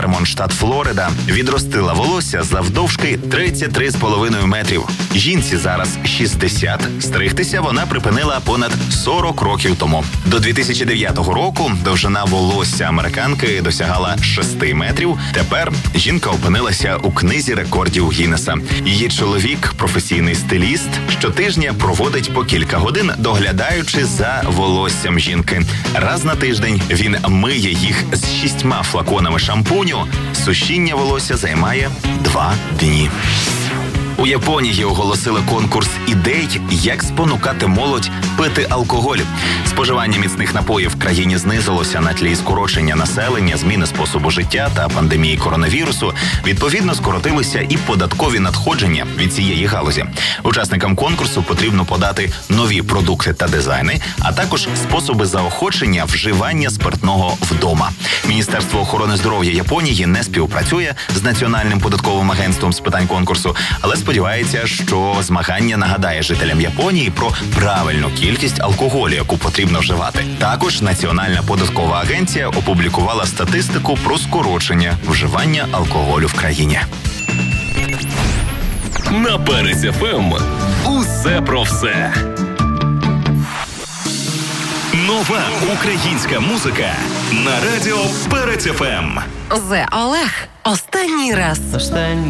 Фермон, штат Флорида, відростила волосся завдовжки 33,5 метрів. Жінці зараз 60. Стригтися вона припинила понад 40 років тому. До 2009 року довжина волосся американки досягала 6 метрів. Тепер жінка опинилася у книзі рекордів Гіннеса. Її чоловік, професійний стиліст, щотижня проводить по кілька годин, доглядаючи за волоссям жінки. Раз на тиждень він миє їх з 6 флаконами шампуню. Сушіння волосся займає 2 дні. У Японії оголосили конкурс ідей, як спонукати молодь пити алкоголь. Споживання міцних напоїв в країні знизилося на тлі скорочення населення, зміни способу життя та пандемії коронавірусу. Відповідно, скоротилися і податкові надходження від цієї галузі. Учасникам конкурсу потрібно подати нові продукти та дизайни, а також способи заохочення вживання спиртного вдома. Міністерство охорони здоров'я Японії не співпрацює з Національним податковим агентством з питань конкурсу, але сподівається, що змагання нагадає жителям Японії про правильну кількість алкоголю, яку потрібно вживати. Також Національна податкова агенція опублікувала статистику про скорочення вживання алкоголю в країні. На Перець ФМ усе про все. Нова українська музика на радіо Перець ФМ. Зе Олег. Останній раз.